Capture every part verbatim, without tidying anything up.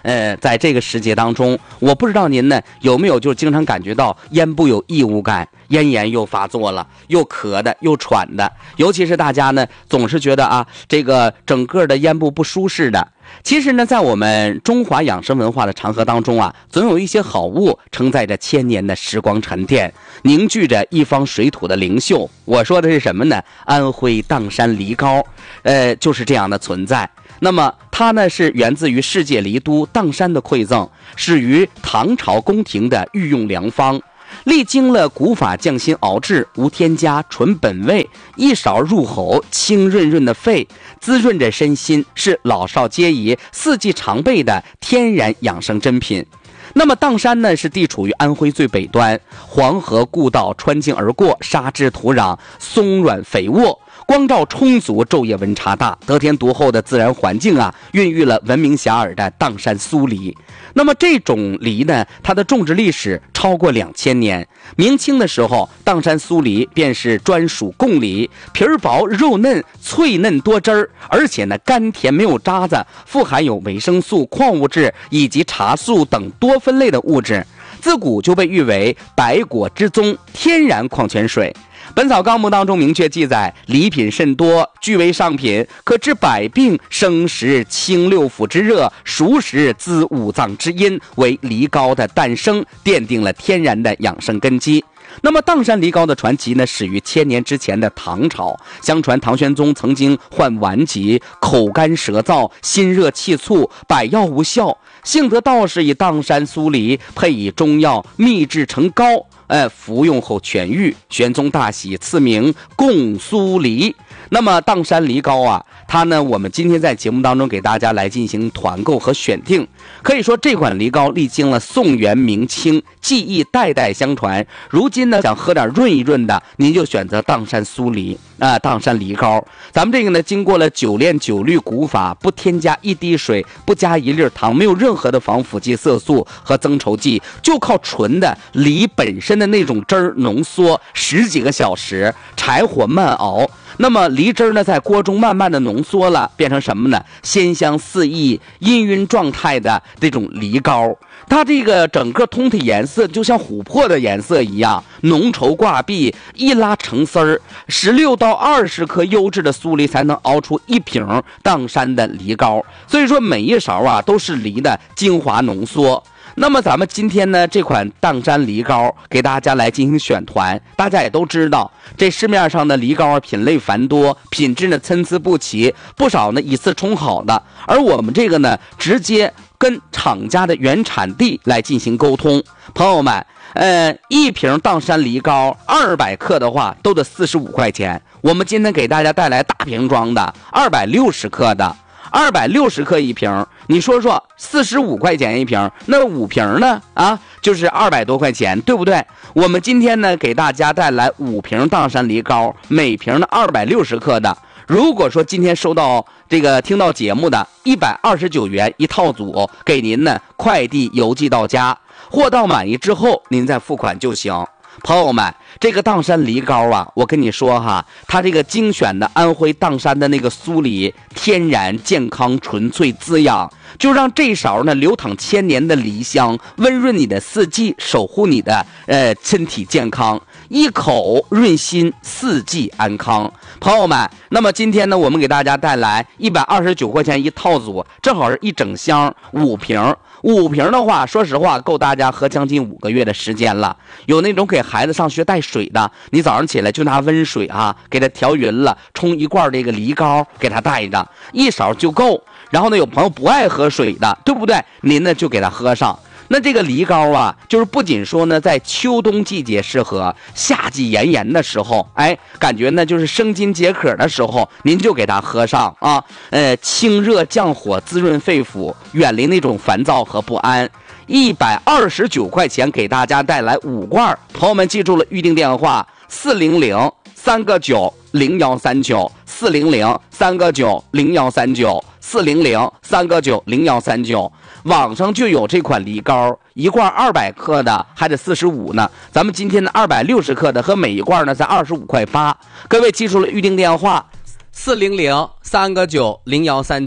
呃，在这个时节当中，我不知道您呢有没有就经常感觉到咽部有异物感，咽炎又发作了，又咳的又喘的，尤其是大家呢总是觉得啊，这个整个的咽部不舒适的。其实呢，在我们中华养生文化的长河当中啊，总有一些好物承载着千年的时光沉淀，凝聚着一方水土的灵秀。我说的是什么呢？安徽砀山梨膏，呃，就是这样的存在。那么它呢是源自于世界梨都砀山的馈赠，始于唐朝宫廷的御用良方。历经了古法匠心熬制，无添加，纯本味，一勺入喉，清润润的肺，滋润着身心，是老少皆宜、四季常备的天然养生珍品。那么砀山呢是地处于安徽最北端，黄河故道穿境而过，沙质土壤松软肥沃，光照充足，昼夜温差大，得天独厚的自然环境啊，孕育了闻名遐迩的砀山酥梨。那么这种梨呢，它的种植历史超过两千年。明清的时候，砀山酥梨便是专属贡梨，皮儿薄肉嫩，脆嫩多汁儿，而且呢甘甜没有渣子，富含有维生素、矿物质以及茶素等多酚类的物质，自古就被誉为百果之宗，天然矿泉水。本草纲目当中明确记载，梨品甚多，据为上品，可治百病，生时清六腑之热，熟时滋五脏之阴，为梨膏的诞生奠定了天然的养生根基。那么砀山梨膏的传奇呢，始于千年之前的唐朝。相传唐玄宗曾经患顽疾，口干舌燥，心热气促，百药无效，幸得道士以砀山酥梨配以中药秘制成膏，呃，服用后痊愈，玄宗大喜，赐名贡酥梨。那么砀山梨膏啊，它呢，我们今天在节目当中给大家来进行团购和选定。可以说这款梨膏历经了宋元明清，技艺代代相传。如今呢，想喝点润一润的，您就选择砀山酥梨啊，砀山梨膏。咱们这个呢，经过了九炼九滤古法，不添加一滴水，不加一粒糖，没有任何的防腐剂、色素和增稠剂，就靠纯的梨本身的那种汁儿浓缩十几个小时，柴火慢熬。那么梨汁呢，在锅中慢慢的浓缩了，变成什么呢？鲜香四溢、氤氲状态的这种梨膏。它这个整个通体颜色就像琥珀的颜色一样，浓稠挂壁，一拉成丝儿。十六到二十颗优质的酥梨才能熬出一瓶砀山的梨膏。所以说每一勺啊都是梨的精华浓缩。那么咱们今天呢，这款砀山梨膏给大家来进行选团。大家也都知道，这市面上的梨膏品类繁多，品质呢参差不齐，不少呢以次充好的。而我们这个呢，直接跟厂家的原产地来进行沟通。朋友们，呃，一瓶砀山梨膏二百克的话，都得四十五块钱。我们今天给大家带来大瓶装的，二百六十克的。二百六十克一瓶，你说说四十五块钱一瓶，那五瓶呢？啊，就是二百多块钱，对不对？我们今天呢，给大家带来五瓶砀山梨膏，每瓶呢二百六十克的。如果说今天收到这个听到节目的，一百二十九元一套组，给您呢快递邮寄到家，货到满意之后，您再付款就行。朋友们，这个砀山梨膏啊，我跟你说哈，它这个精选的安徽砀山的那个酥梨，天然健康纯粹滋养，就让这勺呢流淌千年的梨香温润你的四季，守护你的呃身体健康，一口润心，四季安康。朋友们，那么今天呢，我们给大家带来一百二十九块钱一套组，正好是一整箱五瓶。五瓶的话，说实话够大家喝将近五个月的时间了。有那种给孩子上学带水的，你早上起来就拿温水啊，给它调匀了，冲一罐这个梨膏给它带着，一勺就够。然后呢，有朋友不爱喝水的，对不对？您呢就给它喝上。那这个梨膏啊，就是不仅说呢，在秋冬季节适合，夏季炎炎的时候，哎，感觉呢就是生津解渴的时候，您就给它喝上啊，呃，清热降火，滋润肺腑，远离那种烦躁和不安。一百二十九块钱给大家带来五罐，朋友们记住了预定电话：四零零三个九零幺三九，四零零三个九零幺三九，四零零三个九零幺三九。网上就有这款梨膏，一罐二百克的还得四十五呢，咱们今天的二百六十克的和每一罐呢才二十五块八。各位记住了预定电话：四零零三个九零幺三九。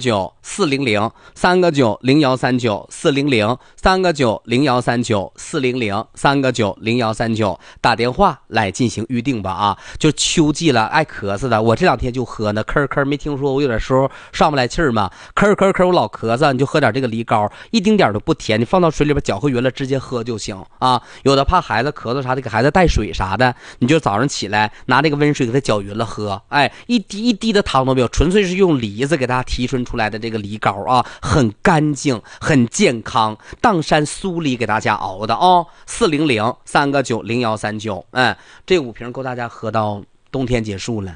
四零零三个九零幺三九四零零三个九零幺三九四零零三个九零幺三九，打电话来进行预定吧啊！就秋季了，爱咳嗽的，我这两天就喝呢，咳咳，没听说我有点时候上不来气儿吗？咳咳咳，我老咳嗽，你就喝点这个梨膏，一丁点都不甜，你放到水里边搅和匀了，直接喝就行啊。有的怕孩子咳嗽啥的，给孩子带水啥的，你就早上起来拿这个温水给他搅匀了喝，哎，一滴一滴的汤都没有，纯粹是用梨子给大家提纯出来的这个梨膏啊，很干净，很健康，砀山酥梨给大家熬的哦，四零零三个九零幺三九，哎，这五瓶够大家喝到冬天结束了。